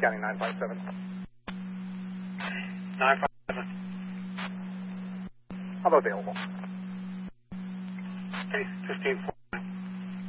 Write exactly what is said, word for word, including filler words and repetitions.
Scanning nine five seven. nine five seven. I'm available. Okay, fifteen four.